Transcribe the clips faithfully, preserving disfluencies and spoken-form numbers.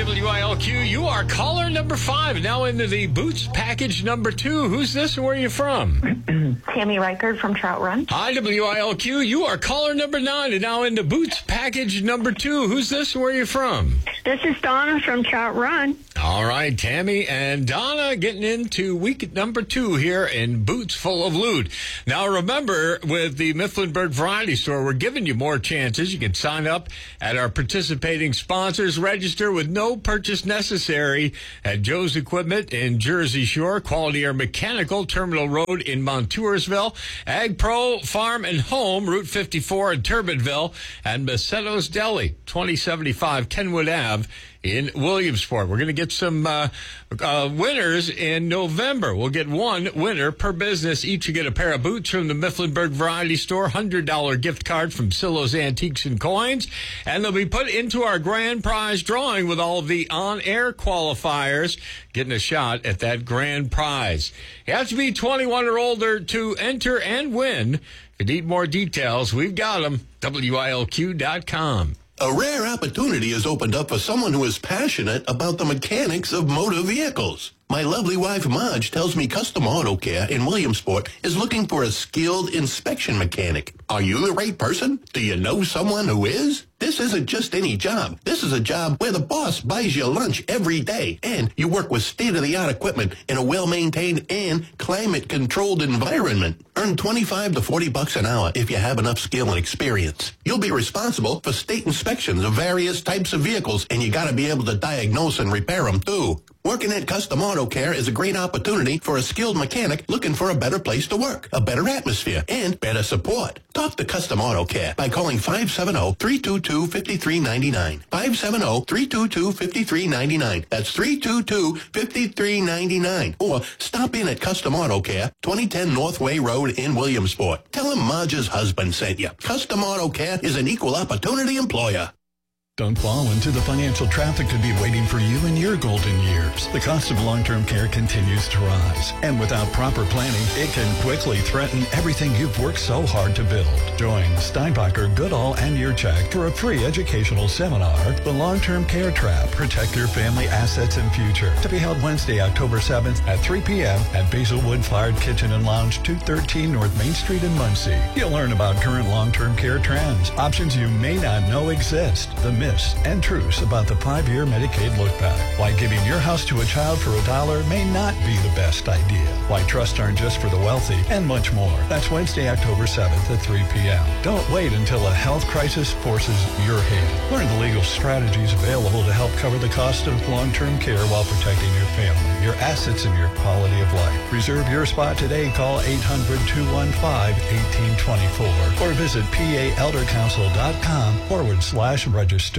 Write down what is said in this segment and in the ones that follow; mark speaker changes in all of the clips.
Speaker 1: W I L Q, you are caller number five, now into the Boots package number two. Who's this and where are you from?
Speaker 2: Tammy Reichard from Trout Run.
Speaker 1: Hi, W I L Q, you are caller number nine and now into Boots package number two. Who's this and where are you from?
Speaker 2: This is Donna from Trout Run.
Speaker 1: All right, Tammy and Donna getting into week number two here in Boots Full of Loot. Now, remember, with the Mifflinburg Variety Store, we're giving you more chances. You can sign up at our participating sponsors. Register with no purchase necessary at Joe's Equipment in Jersey Shore, Quality Air Mechanical, Terminal Road in Montoursville, Ag Pro Farm and Home, Route fifty-four in Turbinville, and Macetto's Deli, twenty seventy-five Kenwood Ave in Williamsport. We're going to get some uh, uh, winners in November. We'll get one winner per business. Each will get a pair of boots from the Mifflinburg Variety Store, one hundred dollars gift card from Silo's Antiques and Coins, and they'll be put into our grand prize drawing with all of the on-air qualifiers getting a shot at that grand prize. You have to be twenty-one or older to enter and win. If you need more details, we've got them. W I L Q dot com.
Speaker 3: A rare opportunity has opened up for someone who is passionate about the mechanics of motor vehicles. My lovely wife, Marge, tells me Custom Auto Care in Williamsport is looking for a skilled inspection mechanic. Are you the right person? Do you know someone who is? This isn't just any job. This is a job where the boss buys you lunch every day, and you work with state-of-the-art equipment in a well-maintained and climate-controlled environment. Earn twenty-five to forty bucks an hour if you have enough skill and experience. You'll be responsible for state inspections of various types of vehicles, and you got to be able to diagnose and repair them, too. Working at Custom Auto Care is a great opportunity for a skilled mechanic looking for a better place to work, a better atmosphere, and better support. Talk to Custom Auto Care by calling five seven zero, three two two, five three nine nine. five seven zero, three two two, five three nine nine. That's three two two, five three nine nine. Or stop in at Custom Auto Care, twenty ten Northway Road in Williamsport. Tell him Marge's husband sent you. Custom Auto Care is an equal opportunity employer.
Speaker 4: Don't fall into the financial trap that could be waiting for you in your golden years. The cost of long-term care continues to rise, and without proper planning, it can quickly threaten everything you've worked so hard to build. Join Steinbacher, Goodall, and Yurchak for a free educational seminar, The Long-Term Care Trap, Protect Your Family Assets and Future, to be held Wednesday, October seventh at three p.m. at Basilwood Fired Kitchen and Lounge, two thirteen North Main Street in Muncie. You'll learn about current long-term care trends, options you may not know exist, the myths and truths about the five-year Medicaid look-back, why giving your house to a child for a dollar may not be the best idea, why trusts aren't just for the wealthy, and much more. That's Wednesday, October seventh at three p.m. Don't wait until a health crisis forces your hand. Learn the legal strategies available to help cover the cost of long-term care while protecting your family, your assets, and your quality of life. Reserve your spot today. Call eight hundred, two one five, one eight two four or visit paldercouncil.com forward slash register.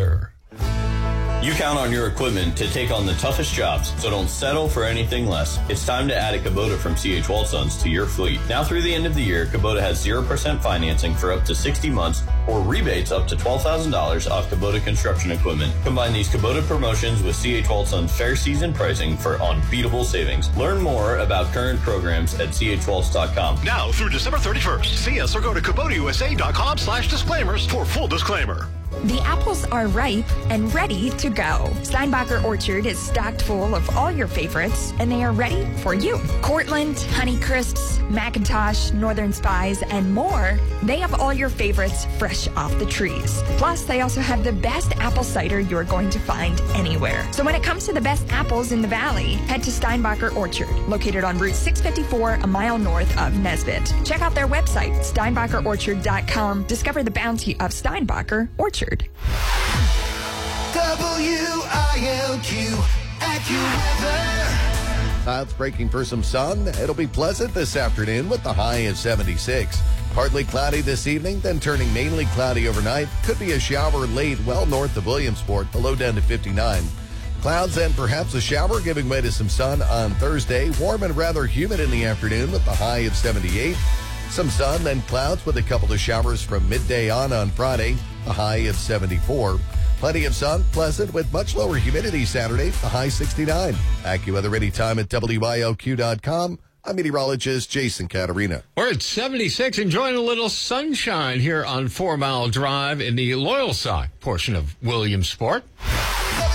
Speaker 5: You count on your equipment to take on the toughest jobs, so don't settle for anything less. It's time to add a Kubota from C H Waldsons to your fleet. Now through the end of the year, Kubota has zero percent financing for up to sixty months or rebates up to twelve thousand dollars off Kubota construction equipment. Combine these Kubota promotions with C H Waldsons fair season pricing for unbeatable savings. Learn more about current programs at c h waltz dot com.
Speaker 6: Now through December thirty-first, see us or go to kubota u s a dot com slash disclaimers for full disclaimer.
Speaker 7: The apples are ripe and ready to go. Steinbacher Orchard is stacked full of all your favorites, and they are ready for you. Cortland, Honeycrisps, McIntosh, Northern Spies, and more. They have all your favorites fresh off the trees. Plus, they also have the best apple cider you're going to find anywhere. So when it comes to the best apples in the valley, head to Steinbacher Orchard, located on Route six fifty-four, a mile north of Nesbitt. Check out their website, steinbacher orchard dot com. Discover the bounty of Steinbacher Orchard.
Speaker 8: W I L Q AccuWeather.
Speaker 9: Clouds breaking for some sun. It'll be pleasant this afternoon with the high of seventy-six. Partly cloudy this evening, then turning mainly cloudy overnight. Could be a shower late well north of Williamsport, the low down to fifty-nine. Clouds and perhaps a shower giving way to some sun on Thursday. Warm and rather humid in the afternoon with the high of seventy-eight. Some sun, then clouds with a couple of showers from midday on on Friday, the high of seventy-four. Plenty of sun, pleasant with much lower humidity Saturday, the high sixty-nine. AccuWeather anytime at W I L Q dot com. I'm meteorologist Jason Caterina.
Speaker 1: We're at seventy-six, enjoying a little sunshine here on Four Mile Drive in the Loyal side portion of Williamsport.